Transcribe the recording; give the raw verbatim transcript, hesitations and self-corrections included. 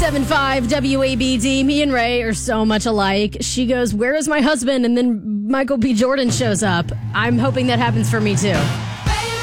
seven five W A B D. Me and Ray are so much alike. She goes, "Where is my husband?" And then Michael B. Jordan shows up. I'm hoping that happens for me too.